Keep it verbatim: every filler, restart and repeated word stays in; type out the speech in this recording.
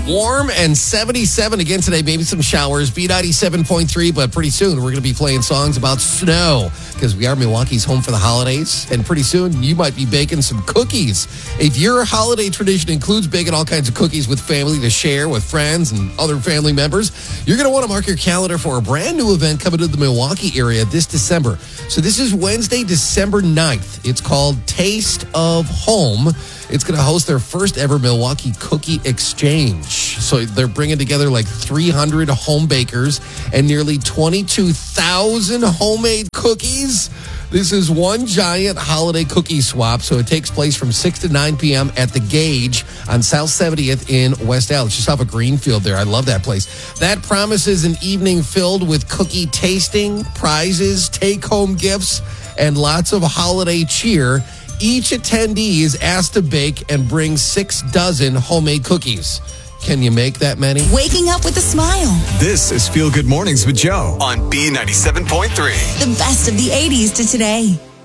Warm and seventy-seven again today. Maybe some showers. B ninety-seven point three, but pretty soon we're going to be playing songs about snow because we are Milwaukee's home for the holidays. And pretty soon you might be baking some cookies. If your holiday tradition includes baking all kinds of cookies with family to share with friends and other family members, you're going to want to mark your calendar for a brand new event coming to the Milwaukee area this December. So this is Wednesday, December ninth. It's called Taste of Home. It's going to host their first ever Milwaukee Cookie Exchange. So they're bringing together like three hundred home bakers and nearly twenty-two thousand homemade cookies. This is one giant holiday cookie swap. So it takes place from six to nine p.m. at The Gauge on South seventieth in West Allis, just off of Greenfield there. I love that place. That promises an evening filled with cookie tasting, prizes, take-home gifts, and lots of holiday cheer. Each attendee is asked to bake and bring six dozen homemade cookies. Can you make that many? Waking up with a smile. This is Feel Good Mornings with Joe on B ninety-seven point three. The best of the eighties to today.